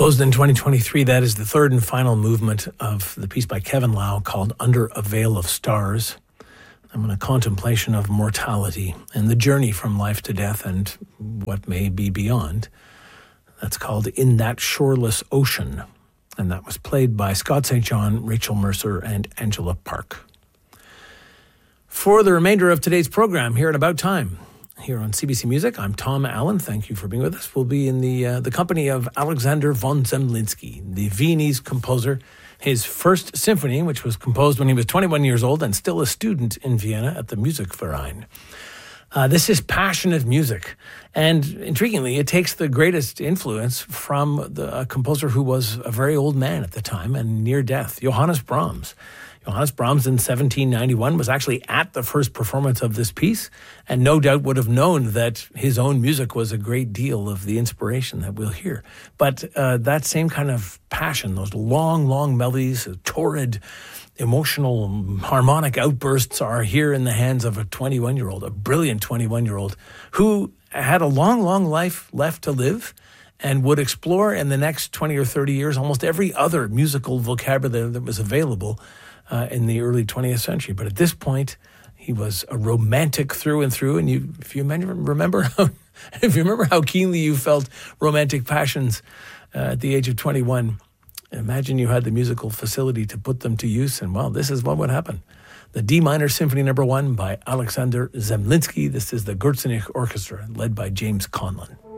Closed in 2023, that is the third and final movement of the piece by Kevin Lau called Under a Veil of Stars. I'm in a contemplation of mortality and the journey from life to death and what may be beyond. That's called In That Shoreless Ocean. And that was played by Scott St. John, Rachel Mercer, and Angela Park. For the remainder of today's program here at About Time, here on CBC Music, I'm Tom Allen. Thank you for being with us. We'll be in the company of Alexander von Zemlinsky, the Viennese composer. His first symphony, which was composed when he was 21 years old and still a student in Vienna at the Musikverein. This is passionate music. And intriguingly, it takes the greatest influence from a composer who was a very old man at the time and near death, Johannes Brahms. Johannes Brahms in 1791 was actually at the first performance of this piece and no doubt would have known that his own music was a great deal of the inspiration that we'll hear. But that same kind of passion, those long, long melodies, torrid, emotional, harmonic outbursts are here in the hands of a 21-year-old, a brilliant 21-year-old who had a long, long life left to live and would explore in the next 20 or 30 years almost every other musical vocabulary that was available in the early 20th century. But at this point, he was a romantic through and through. And if you remember how keenly you felt romantic passions at the age of 21, imagine you had the musical facility to put them to use. And well, this is what would happen. The D minor Symphony No. 1 by Alexander Zemlinsky. This is the Gurzenich Orchestra, led by James Conlon.